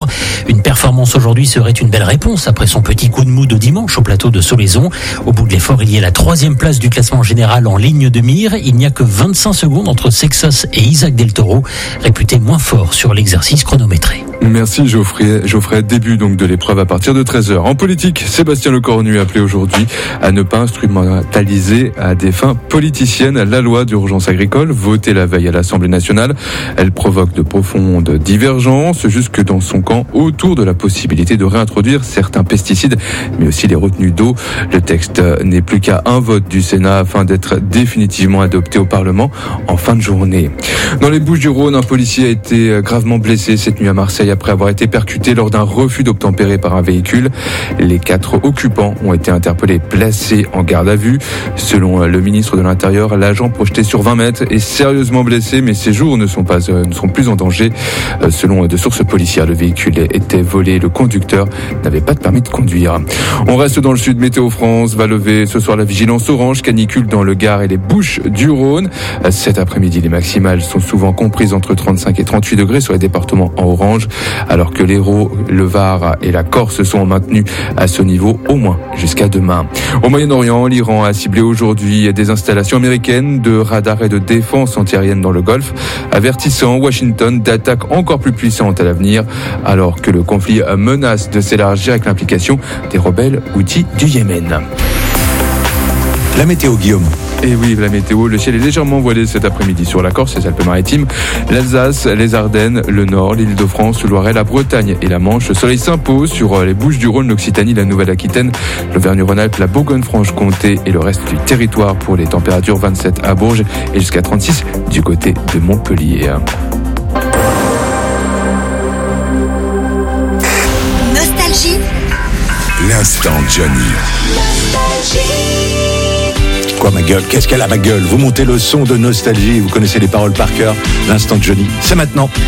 Une performance aujourd'hui serait une belle réponse après son petit coup de mou de dimanche au plateau de Solaizon. Au bout de l'effort, il y a la 3e place du classement général en ligne de mire. Il n'y a que 25 secondes entre Sexas et Isaac Del Toro, réputé moins fort sur l'exercice chronométré. Merci Geoffrey. Début donc de l'épreuve à partir de 13h. En politique, Sébastien Lecornu a appelé aujourd'hui à ne pas instrumentaliser à des fins politiciennes la loi d'urgence agricole votée la veille à l'Assemblée nationale. Elle provoque de profondes divergences jusque dans son camp autour de la possibilité de réintroduire certains pesticides, mais aussi les retenues d'eau. Le texte n'est plus qu'à un vote du Sénat afin d'être définitivement adopté au Parlement en fin de journée. Dans les Bouches-du-Rhône, un policier a été gravement blessé cette nuit à Marseille après avoir été percuté lors d'un refus d'obtempérer par un véhicule. Les 4 occupants ont été interpellés, placés en garde à vue. Selon le ministre de l'Intérieur, l'agent projeté sur 20 mètres est sérieusement blessé, mais ses jours ne sont plus en danger. Selon de sources policières, le véhicule était volé. Le conducteur n'avait pas de permis de conduire. On reste dans le sud. Météo France va lever ce soir la vigilance orange, canicule dans le Gard et les Bouches-du-Rhône. Cet après-midi, les maximales sont souvent comprises entre 35 et 38 degrés sur les départements en orange, alors que l'Hérault, le Var et la Corse sont maintenus à ce niveau au moins jusqu'à demain. Au Moyen-Orient, l'Iran a ciblé aujourd'hui des installations américaines de radars et de défense antiaérienne dans le Golfe, avertissant Washington d'attaques encore plus puissantes à l'avenir, alors que le conflit menace de s'élargir avec l'implication des rebelles houthis du Yémen. La météo, Guillaume. Et oui, la météo, le ciel est légèrement voilé cet après-midi sur la Corse, les Alpes-Maritimes, l'Alsace, les Ardennes, le Nord, l'Île-de-France, le Loiret, la Bretagne et la Manche. Le soleil s'impose sur les Bouches-du-Rhône, l'Occitanie, la Nouvelle-Aquitaine, l'Auvergne-Rhône-Alpes, la Bourgogne-Franche-Comté et le reste du territoire pour les températures 27 à Bourges et jusqu'à 36 du côté de Montpellier. Nostalgie. L'instant Johnny. Nostalgie. Quoi ma gueule? Qu'est-ce qu'elle a ma gueule? Vous montez le son de Nostalgie, vous connaissez les paroles par cœur. L'instant Johnny, c'est maintenant.